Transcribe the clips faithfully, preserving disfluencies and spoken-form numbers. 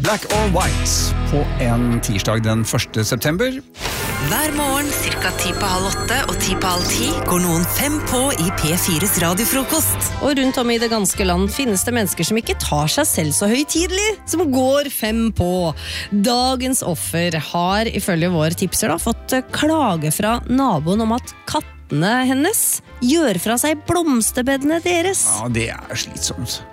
Black or White på en tirsdag den første september. Hver morgen, cirka ti på halv åtte og ti på halv ti, går noen fem på i P fires radiofrokost. Og rundt om i det ganske land finnes det mennesker som ikke tar seg selv så høytidelig, som går fem på. Dagens offer har, ifølge vår tipser, da, fått klage fra naboen om at kattene hennes gjør fra seg blomsterbedene deres. Ja, det er slitsomt.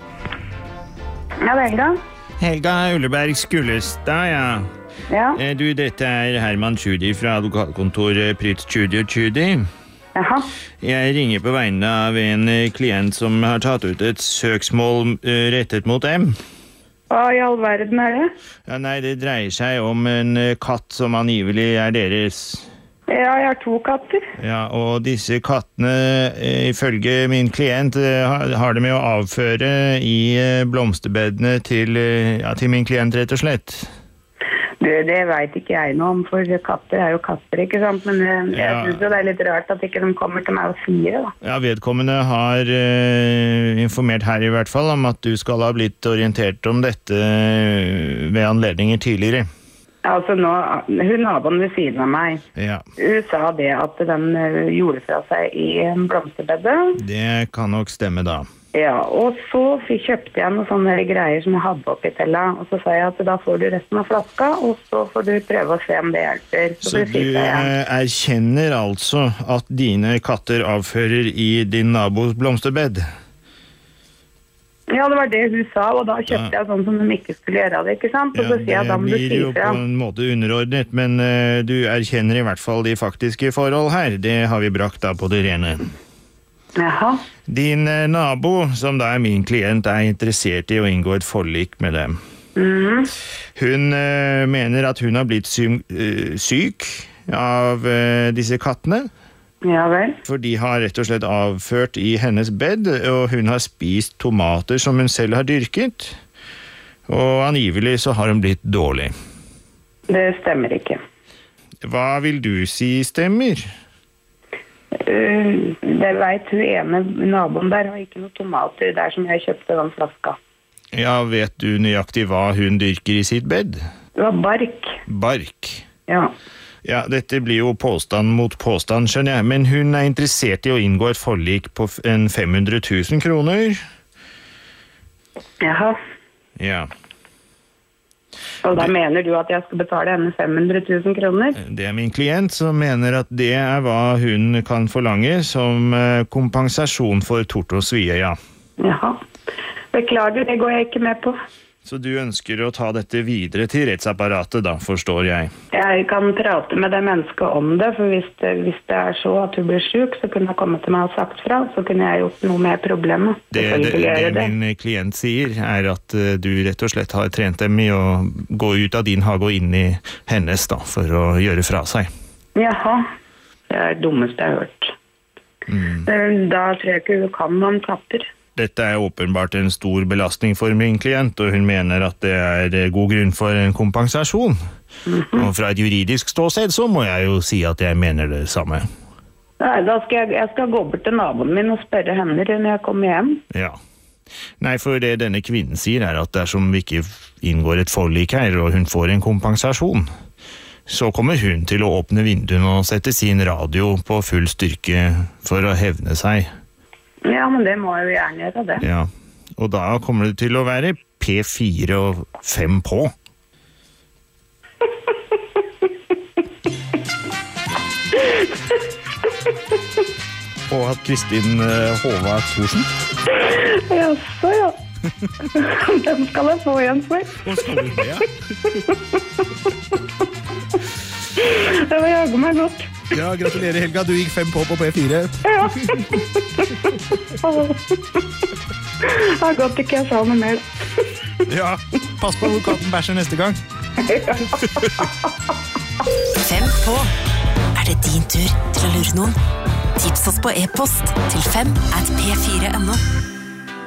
Ja, Helga. Helga Ulleberg Skullestad, ja. Ja. Eh, Du, dette er Herman Tschudi fra advokatkontoret Prytz Tschudi og Tschudi. Jaha. Jeg ringer på vegne av en eh, klient som har tatt ut et søksmål eh, rettet mot dem. Hva i all verden er det? Ja, nei, det dreier seg om en eh, katt som angivelig er deres. Ja, jeg har to katter. Ja, og disse kattene, eh, ifølge min klient, eh, har- har det med å avføre i eh, blomsterbedene til, eh, ja, til min klient, rett og slett. Du, det vet ikke jeg noe om, for katter er jo katter, ikke sant? Men eh, jeg Ja. synes jo det er litt rart at ikke de kommer til meg og sier det, da. Ja, vedkommende har eh, informert her i hvert fall om at du skal ha blitt orientert om dette eh, ved anledninger tidligere. Altså nå, hun naboen ved siden av meg, Ja, hun sa det at den eh, gjorde fra seg i en blomsterbedet. det kan nok stemme da. Ja, og så fikk- kjøpte jeg noen sånne greier som jeg hadde oppi tella, og så sa jeg at da får du resten av flaska, og så får du prøve å se om det hjelper. Så, Så det du fikk jeg. eh, erkjenner altså at dine katter avfører i din nabos blomsterbed? Ja, det var det hun sa, og da kjøpte jeg sånn som de ikke skulle gjøre det, ikke sant? Og så sier jeg, da må du blir si jo fra. på en måte underordnet, men eh, du erkjenner i hvert fall de faktiske forhold her. Det har vi brakt da på det rene. Jaha. Din eh, nabo, som da er min klient, er interessert i å inngå et forlik med dem. Mhm. Hun eh, mener at hun har blitt sy eh, syk av eh, disse kattene, Ja vel. for de har rett og slett avført i hennes bed, og hun har spist tomater som hun selv har dyrket, og angivelig så har hun blitt dårlig. Det stemmer ikke. Hva vil du si stemmer? Uh, det vet hun ene naboen der, har ikke noe tomater der som jeg kjøpte den flaska. Ja, vet du nøyaktig hva hun dyrker i sitt bed? Det var bark. Bark. Ja. Ja, dette blir jo påstand mot påstand, skjønner jeg, men hun er interessert i å inngå et forlik på f- en fem hundre tusen kroner. Jaha. Ja, Og da mener du at jeg skal betale henne fem hundre tusen kroner? det er min klient som mener at det er hva hun kan forlange som eh, kompensasjon for tort og svie, ja. Jaha. Beklager, det går jeg ikke med på. Så du ønsker å ta dette videre til rettsapparatet da, forstår jeg. Jeg kan prate med det mennesket om det, for hvis det, hvis det er så at hun blir syk, så kunne jeg komme til meg og sagt fra, så kunne jeg gjort noe med problemet. Det, det, Selvfølgelig gjøre det min klient sier er at eh, du rett og slett har trent dem i å gå ut av din hage og inn i hennes da, for å gjøre fra seg. Jaha. Det er det dummeste jeg har hørt. Mm. Da tror jeg ikke hun kan noen katter. Dette er åpenbart en stor belastning for min klient, og hun mener at det er eh, god grunn for en kompensasjon. Mhm. Og fra et juridisk ståsted så må jeg jo si at jeg mener det samme. Nei, da skal jeg, jeg skal gå bort til naboen min og spørre henne når jeg kommer hjem. Ja. Nei, for det denne kvinnen sier er at dersom vi ikke inngår et forlik her, og hun får en kompensasjon, så kommer hun til å åpne vinduene og sette sin radio på full styrke for å hevne seg. Ja, men det må jeg jo gjerne gjøre det. Ja, og da kommer det til å være P fire og fem på. Og at Kristin eh, Håvard Thorsen. Jaså, ja. Den skal jeg få igjen for. Og skal du det, ja? Det var jage meg godt. Ja, gratulerer Helga, du gikk fem på på P fire. Ja. Det var godt ikke jeg sa noe mer. Ja, pass på hvor katten bæsjer neste gang. Fem på. Er det din tur til å lure noen? Tips oss på e-post til fem at p fire punktum no.